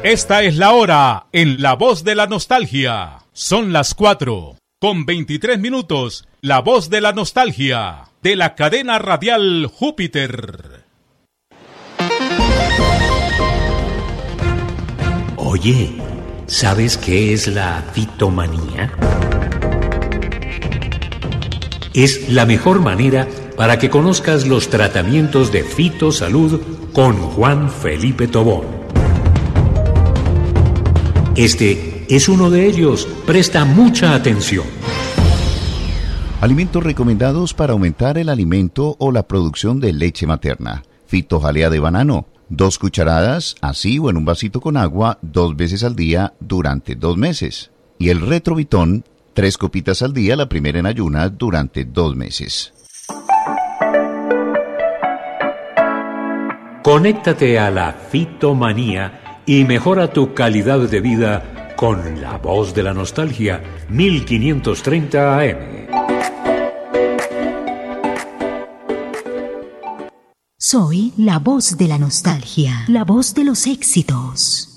Esta es la hora en La Voz de la Nostalgia. Son las 4:23. La Voz de la Nostalgia, de la cadena radial Júpiter. Oye, ¿sabes qué es la fitomanía? Es la mejor manera para que conozcas los tratamientos de fitosalud con Juan Felipe Tobón. Este es uno de ellos. Presta mucha atención. Alimentos recomendados para aumentar el alimento o la producción de leche materna. Fitojalea de banano, 2 cucharadas, así o en un vasito con agua, 2 veces al día durante 2 meses. Y el retrovitón, 3 copitas al día, la primera en ayunas durante 2 meses. Conéctate a la fitomanía y mejora tu calidad de vida con La Voz de la Nostalgia, 1530 AM. Soy la voz de la nostalgia, la voz de los éxitos.